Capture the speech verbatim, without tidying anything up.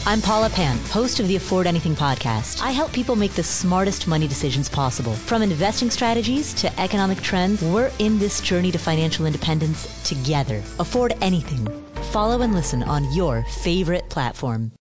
I'm Paula Pant, host of the Afford Anything podcast. I help people make the smartest money decisions possible. From investing strategies to economic trends, we're in this journey to financial independence together. Afford Anything. Follow and listen on your favorite platform.